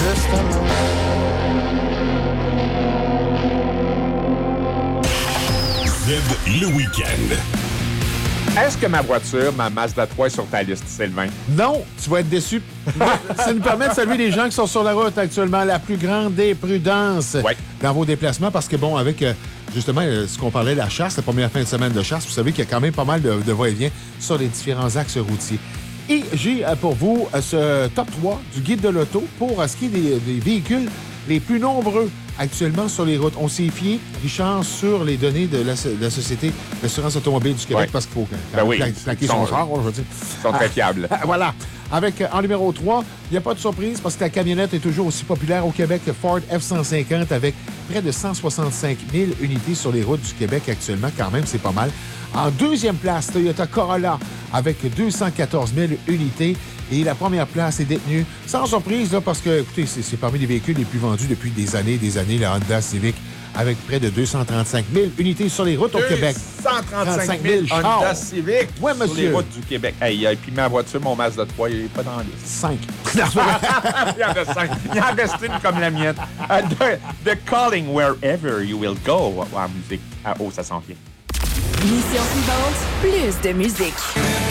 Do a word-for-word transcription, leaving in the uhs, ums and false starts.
justement. Z, le week-end. Est-ce que ma voiture, ma Mazda trois, est sur ta liste, Sylvain? Non, tu vas être déçu. Ça nous permet de saluer les gens qui sont sur la route actuellement. La plus grande des prudences ouais. dans vos déplacements parce que, bon, avec euh, justement euh, ce qu'on parlait de la chasse, la première fin de semaine de chasse, vous savez qu'il y a quand même pas mal de, de va-et-vient sur les différents axes routiers. Et j'ai euh, pour vous euh, ce top trois du guide de l'auto pour euh, ce qui est des, des véhicules les plus nombreux actuellement sur les routes. On s'est fié, Richard, sur les données de la, de la Société d'assurance automobile du Québec ouais. parce qu'il faut ben oui, plaquer son char, je veux dire. Ils sont très fiables. Ah, voilà. Avec, en numéro trois, il n'y a pas de surprise parce que la camionnette est toujours aussi populaire au Québec que Ford F cent cinquante avec près de cent soixante-cinq mille unités sur les routes du Québec actuellement. Quand même, c'est pas mal. En deuxième place, Toyota Corolla avec deux cent quatorze mille unités. Et la première place est détenue, sans surprise, là, parce que, écoutez, c'est, c'est parmi les véhicules les plus vendus depuis des années et des années, la Honda Civic, avec près de deux cent trente-cinq mille unités sur les routes au Québec. deux cent trente-cinq mille Honda Civic ouais, sur les routes du Québec. Hey, et puis ma voiture, mon Mazda trois, il n'est pas dans la liste. Cinq. Il y en reste cinq. Il en reste une comme la mienne. Uh, the, the Calling Wherever You Will Go en musique. Ah, oh, ça s'en vient. Mission suivante, plus de musique.